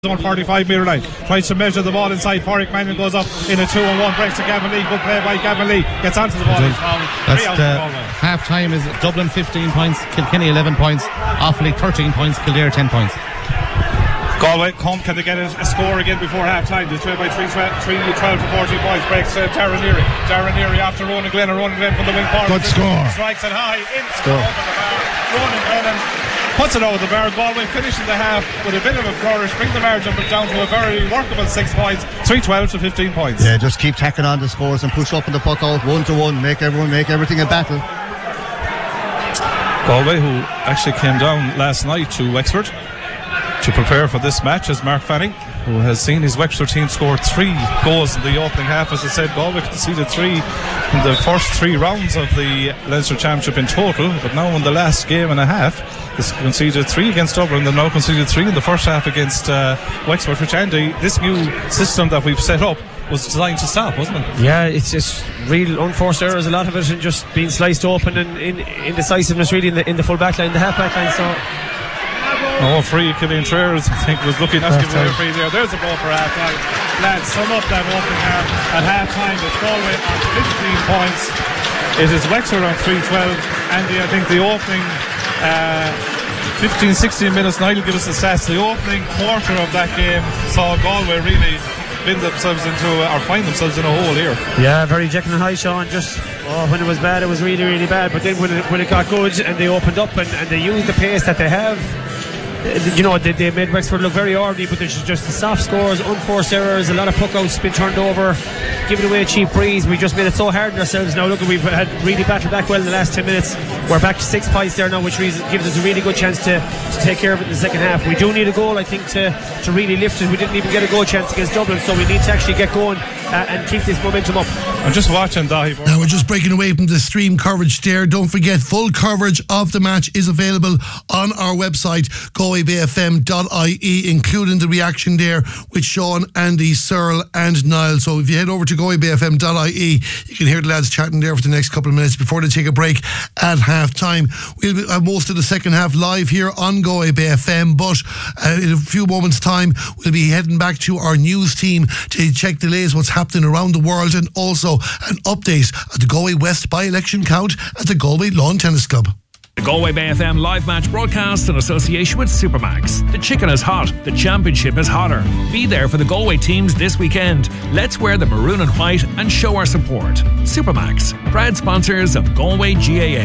on 45 metre line, tries to measure the ball inside. Pádraig Mannion goes up in a 2-on-1, breaks to Gavin Lee. Good play by Gavin Lee, gets onto the ball. That's half time is Dublin 15 points, Kilkenny 11 points, Offaly 13 points, Kildare 10 points. Galway can they get a score again before half time? They trail by 3-12 to 14 points. Breaks Darren Neary after Ronan Glenn from the wing forward. Good score. Strikes it high in over the bar. Ronan Glenn puts it over the bar. Galway finishing the half with a bit of a flourish, bring the margin down to a very workable 6 points, 3-12 to 15 points. Yeah, just keep tacking on the scores and push up in the puck out 1-1, make everything a battle. Galway, who actually came down last night to Wexford to prepare for this match, is Mark Fanning, who has seen his Wexford team score 3 goals in the opening half. As I said, Galway conceded 3 in the first 3 rounds of the Leinster Championship in total, but now in the last game and a half they conceded 3 against Dublin. They've now conceded 3 in the first half against Wexford, which, Andy, this new system that we've set up was designed to stop, wasn't it? Yeah, it's just real unforced errors, a lot of it, and just being sliced open and indecisiveness really in the full back line, the half back line. So free. Killian Traers, I think, was looking at giving away a free there. There's a ball for half time. Lads, sum up that opening half. At half time, it's Galway on 15 points. It is Wexford on 3-12. Andy, I think the opening 15-16 minutes, Niall will give us the stats. The opening quarter of that game saw Galway really find themselves in a hole here. Yeah, very Jekyll and Hyde, Sean. Just when it was bad, it was really, really bad. But then when it got good and they opened up and they used the pace that they have, they made Wexford look very orderly. But there's just the soft scores, unforced errors, a lot of puck-outs been turned over, giving away a cheap breeze. We just made it so hard on ourselves. Now look, we've had really battled back well in the last 10 minutes. We're back to 6 points there now, which gives us a really good chance to take care of it in the second half. We do need a goal, I think, to really lift it. We didn't even get a goal chance against Dublin, so we need to actually get going and keep this momentum up. I'm just watching Dahi. Now we're just breaking away from the stream coverage there. Don't forget, full coverage of the match is available on our website, galwaybayfm.ie, including the reaction there with Sean, Andy, Searle and Niall. So if you head over to galwaybayfm.ie, you can hear the lads chatting there for the next couple of minutes before they take a break at half time. We'll be most of the second half live here on Galway Bay FM, but in a few moments time we'll be heading back to our news team to check the latest what's happening around the world, and also an update at the Galway West by-election count at the Galway Lawn Tennis Club. The Galway Bay FM live match broadcast in association with Supermax. The chicken is hot, the championship is hotter. Be there for the Galway teams this weekend. Let's wear the maroon and white and show our support. Supermax, proud sponsors of Galway GAA.